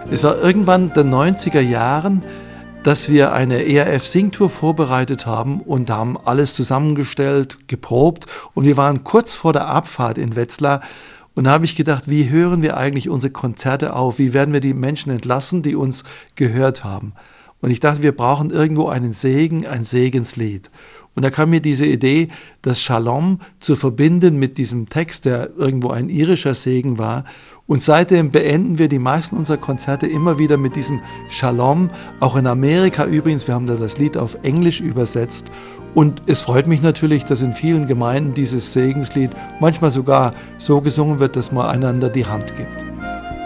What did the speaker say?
Es war irgendwann in den 90er Jahren, dass wir eine ERF-Singtour vorbereitet haben und haben alles zusammengestellt, geprobt und wir waren kurz vor der Abfahrt in Wetzlar und da habe ich gedacht, wie hören wir eigentlich unsere Konzerte auf? Wie werden wir die Menschen entlassen, die uns gehört haben? Und ich dachte, wir brauchen irgendwo einen Segen, ein Segenslied. Und da kam mir diese Idee, das Shalom zu verbinden mit diesem Text, der irgendwo ein irischer Segen war. Und seitdem beenden wir die meisten unserer Konzerte immer wieder mit diesem Shalom. Auch in Amerika übrigens, wir haben da das Lied auf Englisch übersetzt. Und es freut mich natürlich, dass in vielen Gemeinden dieses Segenslied manchmal sogar so gesungen wird, dass man einander die Hand gibt.